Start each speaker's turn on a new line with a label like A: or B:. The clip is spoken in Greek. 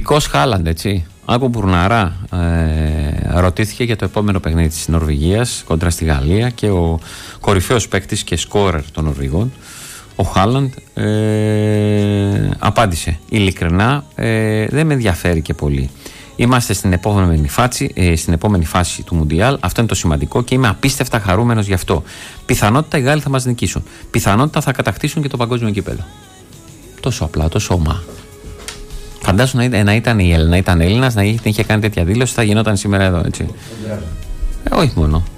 A: Τυπικός Χάλαντ, έτσι. Άκου Μπουρναρά ρωτήθηκε για το επόμενο παιχνίδι της Νορβηγίας κόντρα στη Γαλλία και ο κορυφαίος παίκτης και σκόρερ των Νορβηγών, ο Χάλαντ, απάντησε ειλικρινά, δεν με ενδιαφέρει και πολύ. Είμαστε στην επόμενη φάση του Μουντιάλ. Αυτό είναι το σημαντικό και είμαι απίστευτα χαρούμενος γι' αυτό. Πιθανότητα οι Γάλλοι θα μας νικήσουν. Πιθανότητα θα κατακτήσουν και το παγκόσμιο κύπελλο. Τόσο απλά, τόσο ομά. Φαντάσου να ήταν Έλληνας, να είχε κάνει τέτοια δήλωση, θα γινόταν σήμερα εδώ, έτσι. Όχι μόνο.